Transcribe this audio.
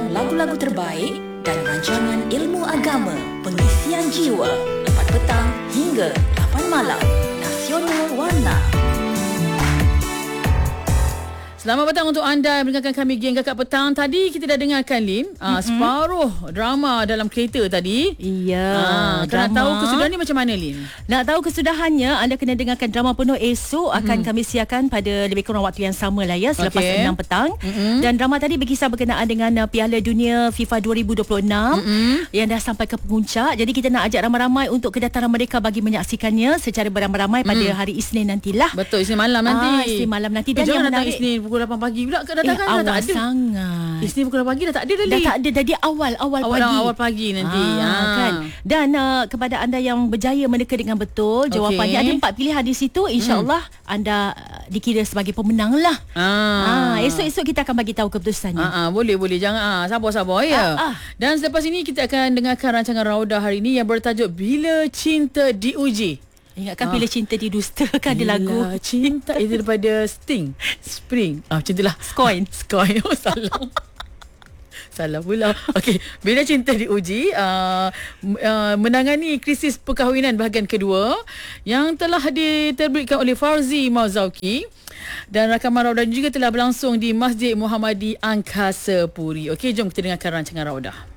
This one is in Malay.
menyuguhkan lagu-lagu terbaik dan rancangan ilmu agama, pengisian jiwa, 4 petang hingga 8 malam. Nasional Warna. Selamat petang untuk anda yang mendengarkan kami Geng Kakak Petang. Tadi kita dah dengarkan Lin, separuh drama dalam kereta tadi. Ya, nak tahu kesudahan ni macam mana Lin? Nak tahu kesudahannya, anda kena dengarkan drama penuh esok. Akan kami siarkan pada lebih kurang waktu yang sama lah ya, selepas 6 petang. Dan drama tadi berkisar berkenaan dengan Piala Dunia FIFA 2026 yang dah sampai ke puncak. Jadi kita nak ajak ramai-ramai untuk kedatangan mereka bagi menyaksikannya secara beramai-ramai pada hari Isnin nantilah. Betul, Isnin malam nanti. Isnin malam nanti. Dan jangan yang datang menarik, Isnin pukul 8 pagi pula kedatangan dah tak ada. Sangat. Isnin pukul 8 pagi dah tak ada dah. Dah tak ada, jadi awal pagi. Awal pagi nanti. Kan. Dan kepada anda yang berjaya meneka dengan betul jawapannya, ada 4 pilihan di situ. InsyaAllah anda dikira sebagai pemenang lah. Esok-esok kita akan bagi tahu keputusannya. Boleh. Jangan sabar-sabar ya. Dan selepas ini kita akan dengarkan rancangan Raudah hari ini yang bertajuk Bila Cinta Diuji. Ingatkan Bila Cinta Didustakan, ada lagu Bila Cinta itu daripada Sting, Spring. Macam itulah. Skoin. Oh, salah. Salah pula. Okey, Bila Cinta Diuji menangani krisis perkahwinan bahagian kedua yang telah diterbitkan oleh Farzi Mauzauki, dan rakaman Raudah juga telah berlangsung di Masjid Muhammadi Angkasa Puri. Okey, jom kita dengarkan rancangan Raudah.